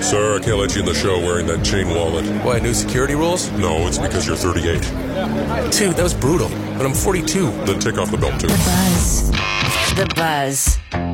Sir, I can't let you in the show wearing that chain wallet. Why, new security rules? No, it's because you're 38. Dude, that was brutal. But I'm 42. Then take off the belt, too. The Buzz. The Buzz.